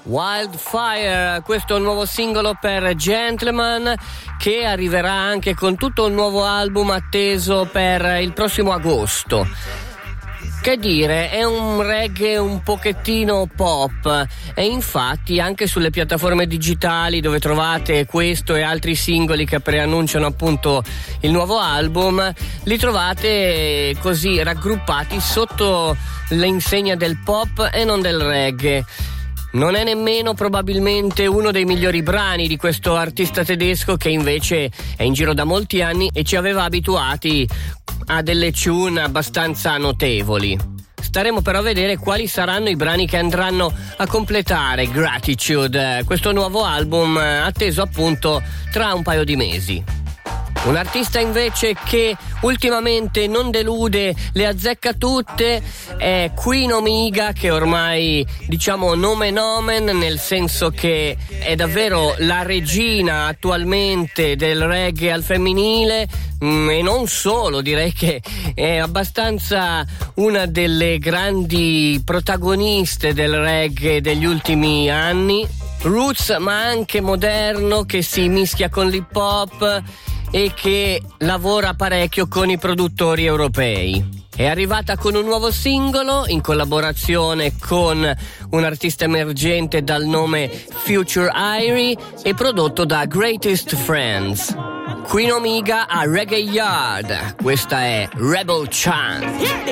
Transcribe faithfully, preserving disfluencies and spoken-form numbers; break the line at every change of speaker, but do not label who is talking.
Wildfire, questo è un nuovo singolo per Gentleman che arriverà anche con tutto un nuovo album atteso per il prossimo agosto. Che dire, è un reggae un pochettino pop e infatti anche sulle piattaforme digitali dove trovate questo e altri singoli che preannunciano appunto il nuovo album, li trovate così raggruppati sotto l'insegna del pop e non del reggae. Non è nemmeno probabilmente uno dei migliori brani di questo artista tedesco che invece è in giro da molti anni e ci aveva abituati a delle tune abbastanza notevoli. Staremo però a vedere quali saranno i brani che andranno a completare Gratitude, questo nuovo album atteso appunto tra un paio di mesi. Un artista invece che ultimamente non delude, le azzecca tutte, è Queen Omega, che ormai diciamo nome nomen, nel senso che è davvero la regina attualmente del reggae al femminile, mh, e non solo, direi che è abbastanza una delle grandi protagoniste del reggae degli ultimi anni, roots ma anche moderno, che si mischia con l'hip hop e che lavora parecchio con i produttori europei. È arrivata con un nuovo singolo in collaborazione con un artista emergente dal nome Future Irie e prodotto da Greatest Friends. Queen Omega a Reggae Yard, questa è Rebel Chant.